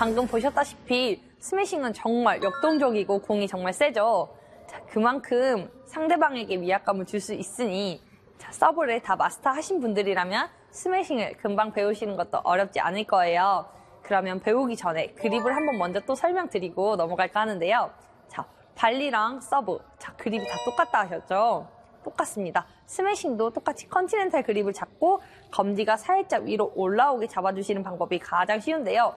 방금 보셨다시피 스매싱은 정말 역동적이고 공이 정말 세죠. 자, 그만큼 상대방에게 위압감을 줄 수 있으니 서브를 다 마스터하신 분들이라면 스매싱을 금방 배우시는 것도 어렵지 않을 거예요. 그러면 배우기 전에 그립을 한번 먼저 또 설명드리고 넘어갈까 하는데요. 자, 발리랑 서브. 자, 그립이 다 똑같다 하셨죠? 똑같습니다. 스매싱도 똑같이 컨티넨탈 그립을 잡고 검지가 살짝 위로 올라오게 잡아주시는 방법이 가장 쉬운데요.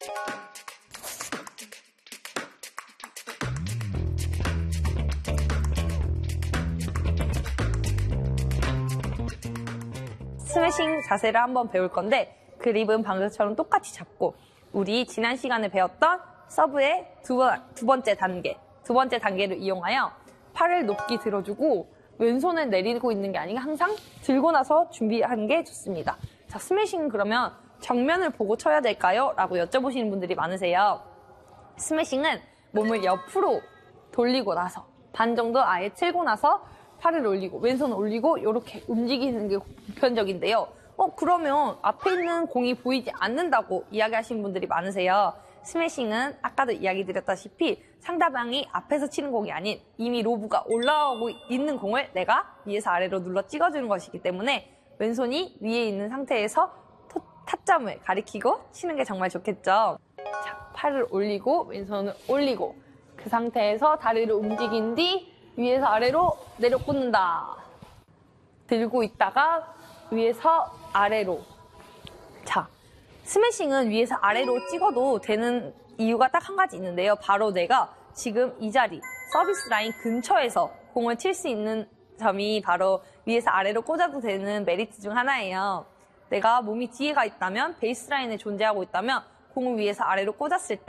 스매싱 자세를 한번 배울 건데 그립은 방금처럼 똑같이 잡고 우리 지난 시간에 배웠던 서브의 두 번째 단계를 이용하여 팔을 높게 들어주고 왼손을 내리고 있는 게 아니라 항상 들고 나서 준비하는 게 좋습니다. 자, 스매싱은 그러면 정면을 보고 쳐야 될까요? 라고 여쭤보시는 분들이 많으세요. 스매싱은 몸을 옆으로 돌리고 나서 반 정도 아예 틀고 나서 팔을 올리고 왼손을 올리고 이렇게 움직이는 게 보편적인데요. 그러면 앞에 있는 공이 보이지 않는다고 이야기하시는 분들이 많으세요. 스매싱은 아까도 이야기 드렸다시피 상대방이 앞에서 치는 공이 아닌 이미 로브가 올라오고 있는 공을 내가 위에서 아래로 눌러 찍어주는 것이기 때문에 왼손이 위에 있는 상태에서 타점을 가리키고 치는 게 정말 좋겠죠. 자, 팔을 올리고 왼손을 올리고 그 상태에서 다리를 움직인 뒤 위에서 아래로 내려 꽂는다. 들고 있다가 위에서 아래로. 자, 스매싱은 위에서 아래로 찍어도 되는 이유가 딱 한 가지 있는데요. 바로 내가 지금 이 자리, 서비스 라인 근처에서 공을 칠 수 있는 점이 바로 위에서 아래로 꽂아도 되는 메리트 중 하나예요. 내가 몸이 뒤에 가 있다면, 베이스 라인에 존재하고 있다면 공을 위에서 아래로 꽂았을 때